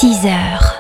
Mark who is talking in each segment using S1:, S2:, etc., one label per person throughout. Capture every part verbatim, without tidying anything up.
S1: six heures.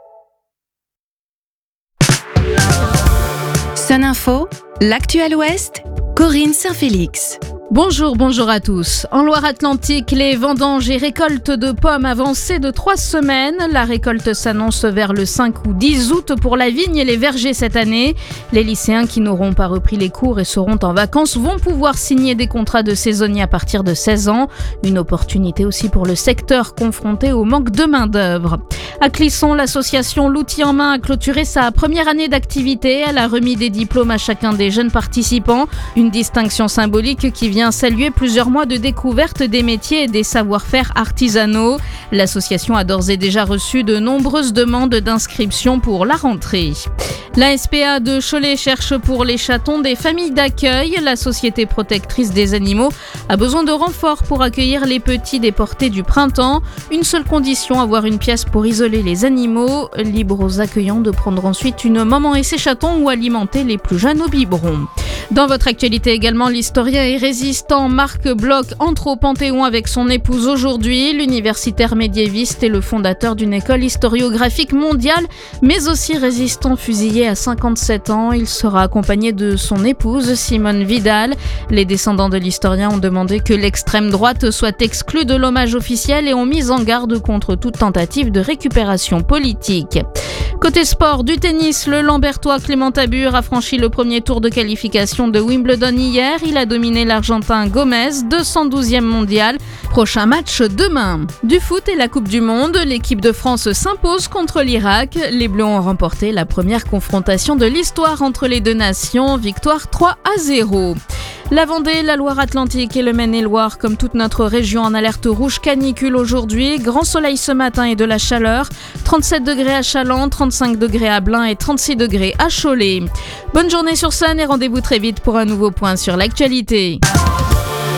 S1: Sun Info, l'actuel Ouest, Corinne Saint-Félix.
S2: Bonjour, bonjour à tous. En Loire-Atlantique, les vendanges et récoltes de pommes avancées de trois semaines. La récolte s'annonce vers le cinq ou dix août pour la vigne et les vergers cette année. Les lycéens qui n'auront pas repris les cours et seront en vacances vont pouvoir signer des contrats de saisonniers à partir de seize ans. Une opportunité aussi pour le secteur confronté au manque de main-d'œuvre. À Clisson, l'association L'Outil en main a clôturé sa première année d'activité. Elle a remis des diplômes à chacun des jeunes participants. Une distinction symbolique qui vient saluer plusieurs mois de découverte des métiers et des savoir-faire artisanaux. L'association a d'ores et déjà reçu de nombreuses demandes d'inscription pour la rentrée. La S P A de Cholet cherche pour les chatons des familles d'accueil. La société protectrice des animaux a besoin de renforts pour accueillir les petits déportés du printemps. Une seule condition, avoir une pièce pour isoler les animaux. Libre aux accueillants de prendre ensuite une maman et ses chatons ou alimenter les plus jeunes au biberon. Dans votre actualité également, l'historien et résistant Marc Bloch entre au Panthéon avec son épouse aujourd'hui. L'universitaire médiéviste et le fondateur d'une école historiographique mondiale, mais aussi résistant fusillé à cinquante-sept ans. Il sera accompagné de son épouse Simone Vidal. Les descendants de l'historien ont demandé que l'extrême droite soit exclue de l'hommage officiel et ont mis en garde contre toute tentative de récupération politique. Côté sport, du tennis, le Lambertois Clément Tabur a franchi le premier tour de qualification de Wimbledon hier. Il a dominé l'Argentin Gomez, deux cent douzième mondial. Prochain match demain. Du foot et la Coupe du Monde, l'équipe de France s'impose contre l'Irak. Les Bleus ont remporté la première confrontation de l'histoire entre les deux nations, victoire trois à zéro. La Vendée, la Loire-Atlantique et le Maine-et-Loire, comme toute notre région, en alerte rouge canicule aujourd'hui. Grand soleil ce matin et de la chaleur. trente-sept degrés à Chaland, trente-cinq degrés à Blain et trente-six degrés à Cholet. Bonne journée sur Sun et rendez-vous très vite pour un nouveau point sur l'actualité.